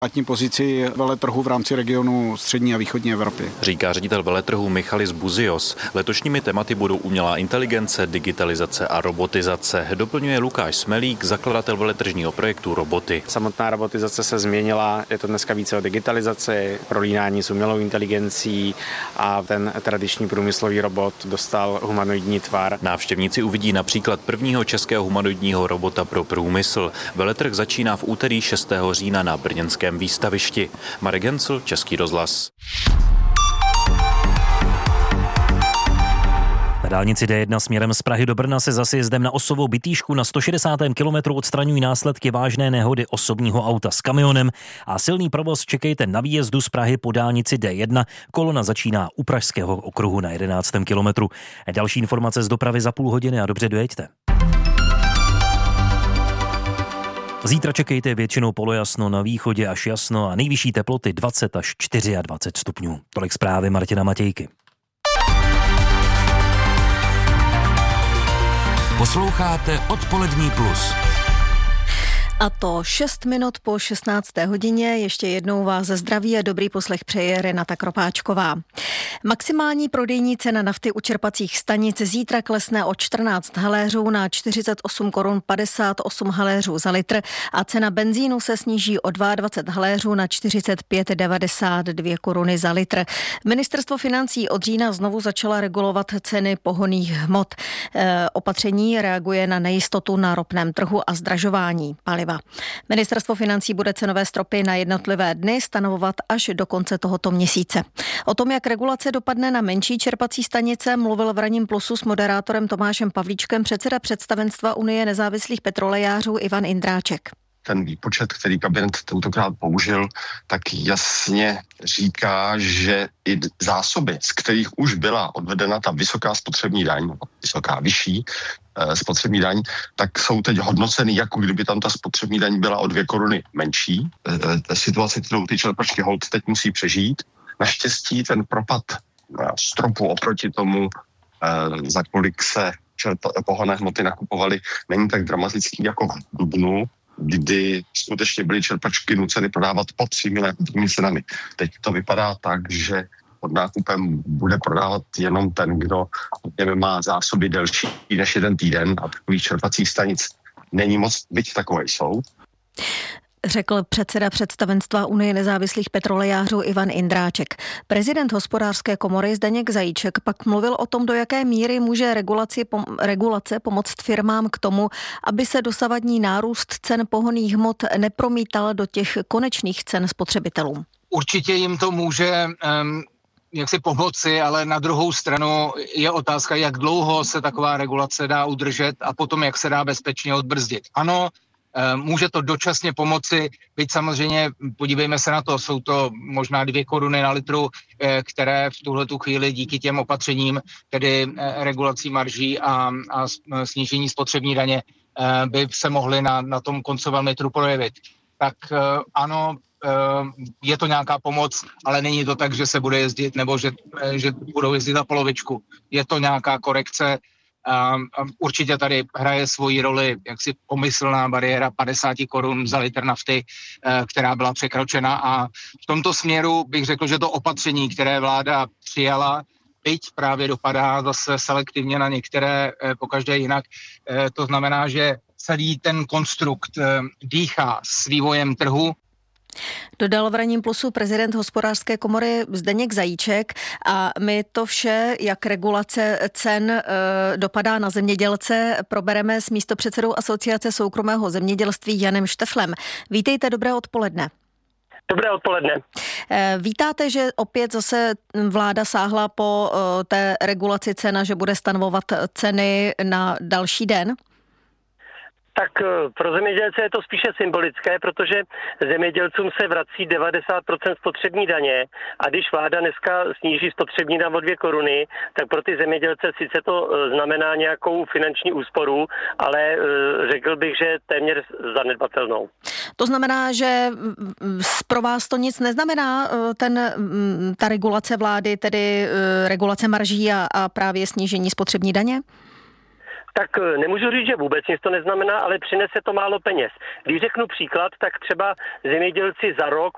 Platní pozici veletrhu v rámci regionu střední a východní Evropy. Říká ředitel veletrhu Michalis Buzios. Letošními tématy budou umělá inteligence, digitalizace a robotizace. Doplňuje Lukáš Smelík, zakladatel veletržního projektu Roboty. Samotná robotizace se změnila, je to dneska více o digitalizaci, prolínání s umělou inteligencí a ten tradiční průmyslový robot dostal humanoidní tvar. Návštěvníci uvidí například prvního českého humanoidního robota pro průmysl. Veletrh začíná v úterý 6. října na brněnském výstavišti. Marek Hencl, Český rozhlas. Na dálnici D1 směrem z Prahy do Brna se za sjezdem na Osovou Bytýšku na 160. kilometru odstraňují následky vážné nehody osobního auta s kamionem a silný provoz čekejte na výjezdu z Prahy po dálnici D1. Kolona začíná u Pražského okruhu na 11. kilometru. Další informace z dopravy za půl hodiny a dobře dojeďte. Zítra čekejte většinou polojasno, na východě až jasno a nejvyšší teploty 20 až 24 stupňů. Tolik zprávy Martina Matějky. Posloucháte Odpolední plus. A to 6 minut po 16. hodině. Ještě jednou vás zdraví a dobrý poslech přeje Renata Kropáčková. Maximální prodejní cena nafty u čerpacích stanic zítra klesne o 14 haléřů na 48 korun 58 haléřů za litr a cena benzínu se sníží o 22 haléřů na 45,92 koruny za litr. Ministerstvo financí od října znovu začala regulovat ceny pohonných hmot. Opatření reaguje na nejistotu na ropném trhu a zdražování paliva. Ministerstvo financí bude cenové stropy na jednotlivé dny stanovovat až do konce tohoto měsíce. O tom, jak regulace dopadne na menší čerpací stanice, mluvil v Ranním plusu s moderátorem Tomášem Pavlíčkem předseda představenstva Unie nezávislých petrolejářů Ivan Indráček. Ten výpočet, který kabinet tentokrát použil, tak jasně říká, že i zásoby, z kterých už byla odvedena ta vysoká spotřební daň, vyšší spotřební daň, tak jsou teď hodnoceny, jako kdyby tam ta spotřební daň byla o 2 koruny menší. Situace, kterou ty čerpačky holt teď musí přežít. Naštěstí ten propad stropu oproti tomu, za kolik se pohonné hmoty nakupovaly, není tak dramatický jako v dubnu, kdy skutečně byly čerpačky nuceny prodávat pod 3 nákupními cenami. Teď to vypadá tak, že pod nákupem bude prodávat jenom ten, kdo má zásoby delší než jeden týden a takových čerpacích stanic není moc, byť takové jsou. Řekl předseda představenstva Unie nezávislých petrolejářů Ivan Indráček. Prezident Hospodářské komory Zdeněk Zajíček pak mluvil o tom, do jaké míry může regulace pomoct firmám k tomu, aby se dosavadní nárůst cen pohonných hmot nepromítal do těch konečných cen spotřebitelům. Určitě jim to může jak si pomoci, ale na druhou stranu je otázka, jak dlouho se taková regulace dá udržet a potom jak se dá bezpečně odbrzdit. Ano, může to dočasně pomoci, byť samozřejmě, podívejme se na to, jsou to možná 2 koruny na litru, které v tuhletu chvíli díky těm opatřením, tedy regulací marží a snížení spotřební daně, by se mohly na tom koncovém litru projevit. Tak ano, je to nějaká pomoc, ale není to tak, že se bude jezdit nebo že budou jezdit za polovičku. Je to nějaká korekce. Určitě tady hraje svoji roli jaksi pomyslná bariéra 50 korun za litr nafty, která byla překročena a v tomto směru bych řekl, že to opatření, které vláda přijala, byť právě dopadá zase selektivně na některé, pokaždé jinak. To znamená, že celý ten konstrukt dýchá s vývojem trhu. Dodal v Ranním plusu prezident Hospodářské komory Zdeněk Zajíček a my to vše, jak regulace cen dopadá na zemědělce, probereme s místopředsedou Asociace soukromého zemědělství Janem Šteflem. Vítejte, dobré odpoledne. Dobré odpoledne. Vítáte, že opět zase vláda sáhla po té regulaci cen a že bude stanovovat ceny na další den? Tak pro zemědělce je to spíše symbolické, protože zemědělcům se vrací 90% spotřební daně a když vláda dneska sníží spotřební daň o 2 koruny, tak pro ty zemědělce sice to znamená nějakou finanční úsporu, ale řekl bych, že téměř zanedbatelnou. To znamená, že pro vás to nic neznamená, ta regulace vlády, tedy regulace marží a právě snížení spotřební daně? Tak nemůžu říct, že vůbec nic to neznamená, ale přinese to málo peněz. Když řeknu příklad, tak třeba zemědělci za rok